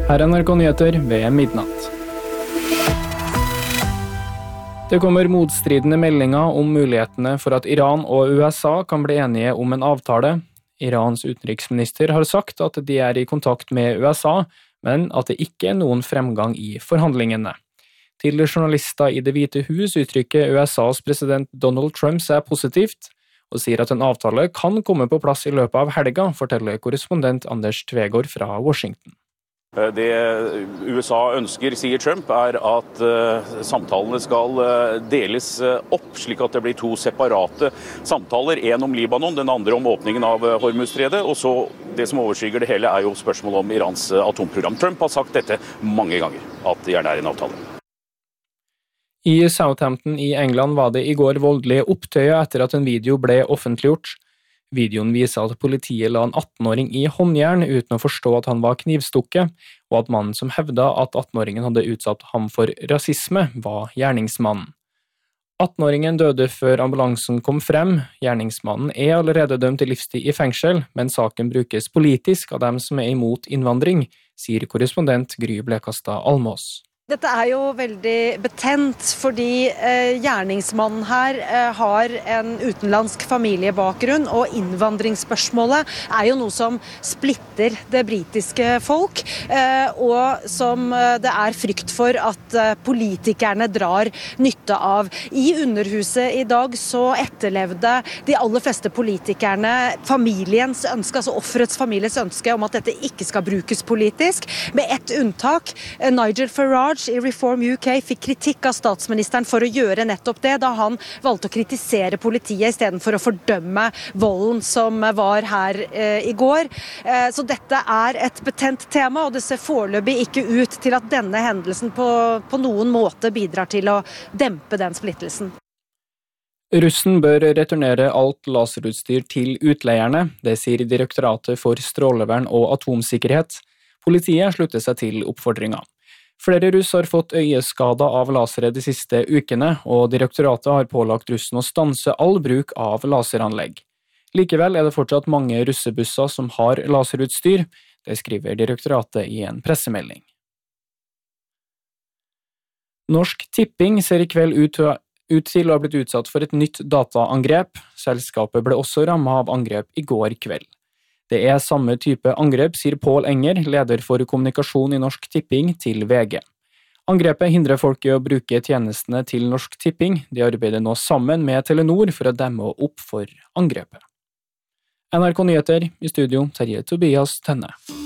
Her er NRK Nyheter ved midnatt. Det kommer motstridende meldinger om mulighetene for at Iran og USA kan bli enige om en avtale. Irans utenriksminister har sagt at de er i kontakt med USA, men at det ikke er noen fremgang i forhandlingene. Til journalister i Det hvite hus uttrykker USAs president Donald Trump seg positivt, og sier at en avtale kan komme på plass i løpet av helga, forteller korrespondent Anders Tvegård fra Washington. Det USA ønsker, sier Trump, er at samtalene skal deles opp, slik at det blir to separate samtaler. En om Libanon, den andre om åpningen av Hormuzstredet, og så det som overskygger det hele er jo spørsmålet om Irans atomprogram. Trump har sagt dette mange ganger, at det gjerne er en avtale. I Southampton i England var det i går voldelige opptøyer etter at en video ble offentliggjort. Videoen viser at politiet la en 18-åring i håndjern uten å forstå at han var knivstukket, og at mannen som hevda at 18-åringen hadde utsatt ham for rasisme, var gjerningsmannen. 18-åringen døde før ambulansen kom frem. Gjerningsmannen er allerede dømt til livstid i fengsel, men saken brukes politisk av dem som er imot innvandring, sier korrespondent Gry Blekastad Almås. Dette er jo veldig betent, fordi gjerningsmannen her har en utenlandsk familiebakgrunn, og innvandringsspørsmålet er jo noe som splitter det britiske folk, og som det er frykt for at politikerne drar nytte av. I Underhuset i dag så etterlevde de aller fleste politikerne familiens ønske, altså offerets families ønske om at dette ikke skal brukes politisk, med ett unntak. Nigel Farage i Reform UK fikk kritikk av statsministeren for å gjøre nettopp det, da han valgte å kritisere politiet i stedet for å fordømme volden som var her i går. Så dette er et betent tema, og det ser foreløpig ikke ut til at denne hendelsen på noen måte bidrar til å dempe den splittelsen. Russen bør returnere alt laserutstyr til utleierne, det sier Direktoratet for strålevern og atomsikkerhet. Politiet slutter seg til oppfordringa. Flere russ har fått øyeskader av lasere de siste ukene, og direktoratet har pålagt russen å stanse all bruk av laseranlegg. Likevel er det fortsatt mange russebusser som har laserutstyr, det skriver direktoratet i en pressemelding. Norsk Tipping ser i kveld ut til å ha blitt utsatt for et nytt dataangrep. Selskapet ble også rammet av angrep i går kveld. Det er samme type angrep, sier Pål Enger, leder for kommunikasjon i Norsk Tipping, til VG. Angrepet hindrer folk i å bruke tjenestene til Norsk Tipping. De arbeider nå sammen med Telenor for å demme opp for angrepet. NRK Nyheter, i studio Terje Tobias Tønne.